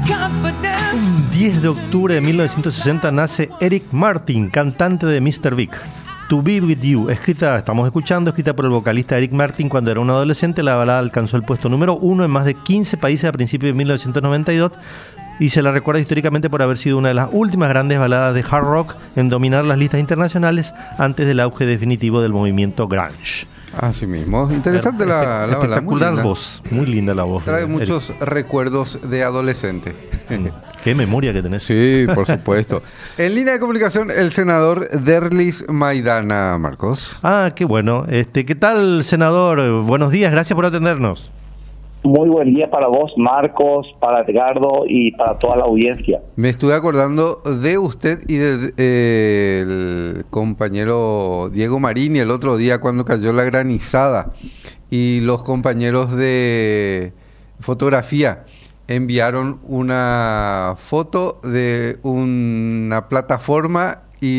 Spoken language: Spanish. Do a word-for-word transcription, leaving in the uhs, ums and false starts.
Un diez de octubre de mil novecientos sesenta nace Eric Martin, cantante de mister Big. To Be With You, escrita, estamos escuchando, escrita por el vocalista Eric Martin cuando era un adolescente. La balada alcanzó el puesto número uno en más de quince países a principios de mil novecientos noventa y dos y se la recuerda históricamente por haber sido una de las últimas grandes baladas de hard rock en dominar las listas internacionales antes del auge definitivo del movimiento grunge. Así mismo, interesante la, la balada. Espectacular muy voz, muy linda la voz. Trae muchos Eric. recuerdos de adolescente. Qué memoria que tenés. Sí, por supuesto. En línea de comunicación, el senador Derlis Maidana, Marcos. Ah, qué bueno. Este, ¿qué tal, senador? Buenos días, gracias por atendernos. Muy buen día para vos, Marcos, para Edgardo y para toda la audiencia. Me estuve acordando de usted y del de, compañero Diego Marini el otro día cuando cayó la granizada y los compañeros de fotografía enviaron una foto de una plataforma